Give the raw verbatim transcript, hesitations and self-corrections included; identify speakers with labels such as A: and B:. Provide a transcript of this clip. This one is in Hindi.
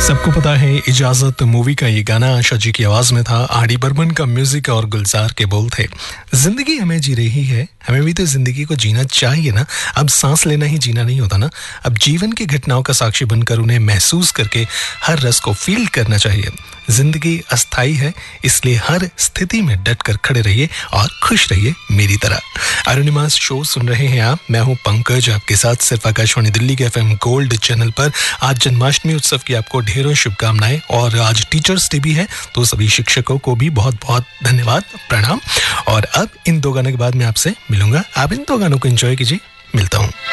A: सबको पता है इजाजत मूवी का ये गाना आशा जी की आवाज में था, आर डी बर्मन का म्यूजिक और गुलजार के बोल थे। जिंदगी हमें जी रही है, हमें भी तो जिंदगी को जीना चाहिए ना। अब सांस लेना ही जीना नहीं होता ना। अब जीवन की घटनाओं का साक्षी बनकर उन्हें महसूस करके हर रस को फील करना चाहिए। जिंदगी अस्थाई है, इसलिए हर स्थिति में डट कर खड़े रहिए और खुश रहिए मेरी तरह। अरुणिमा शो सुन रहे हैं आप, मैं हूं पंकज, आपके साथ सिर्फ आकाशवाणी दिल्ली के एफएम गोल्ड चैनल पर। आज जन्माष्टमी उत्सव की आपको ढेरों शुभकामनाएं और आज टीचर्स डे भी है, तो सभी शिक्षकों को भी बहुत बहुत धन्यवाद, प्रणाम। और अब इन दो गानों के बाद मैं आपसे मिलूंगा, आप इन दो गानों को एंजॉय कीजिए, मिलता हूँ।